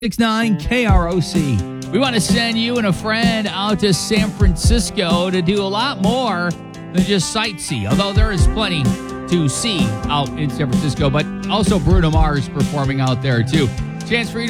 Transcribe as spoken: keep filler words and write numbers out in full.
six nine K R O C. We want to send you and a friend out to San Francisco to do a lot more than just sightsee, although there is plenty to see out in San Francisco, but also Bruno Mars performing out there too. Chance for you to